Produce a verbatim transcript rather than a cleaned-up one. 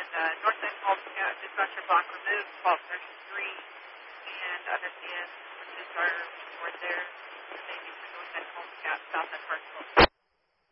and uh, Northland called uh, dispatcher block removed twelve thirty-three, and understand switches are stored there.